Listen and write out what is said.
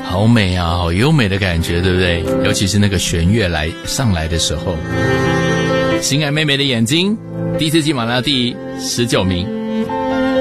好美啊，好优美的感觉，对不对？尤其是那个弦乐上来的时候。心爱妹妹的眼睛，第4季马拉第19名。